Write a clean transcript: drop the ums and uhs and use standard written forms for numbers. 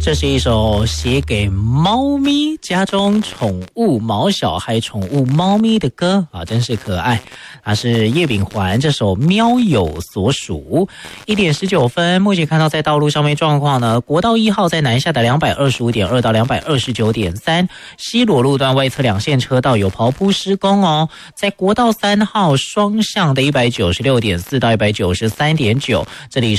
这是一首写给猫咪家中宠物毛小孩宠物猫咪的歌啊，真是可爱。它是叶秉环这首喵有所属。1点19分，目前看到在道路上面状况呢，国道1号在南下的 225.2 到 229.3， 西螺路段外侧2线车道有刨铺施工哦。在国道3号双向的 196.4 到 193.9， 这里